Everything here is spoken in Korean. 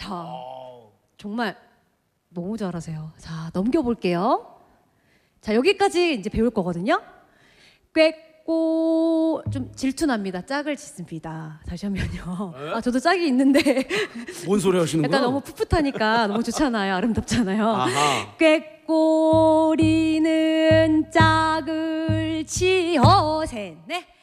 자, 정말 너무 잘하세요. 자, 넘겨볼게요. 자, 여기까지 이제 배울 거거든요. 꾀꼬 좀 질투납니다. 짝을 짓습니다. 다시 한번요. 아, 저도 짝이 있는데 뭔 소리 하시는 거야? 약간 너무 풋풋하니까 너무 좋잖아요. 아름답잖아요. 아하. 꾀꼬리는 짝을 지어 셋, 넷.